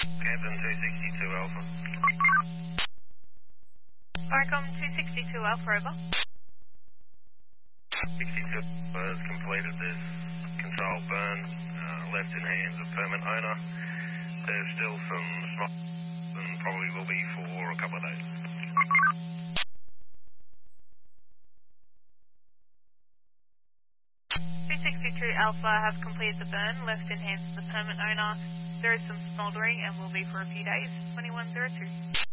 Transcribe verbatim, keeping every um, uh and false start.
Captain two sixty-two Alpha. Oricom two sixty-two Alpha, over. sixty-two has completed this control burn, uh, left in hands of permit owner. There's still some smoke and probably will be for a couple of days. two sixty-two Alpha have completed the burn, left in hands of the permit owner. There is some smouldering and will be for a few days. twenty-one zero two.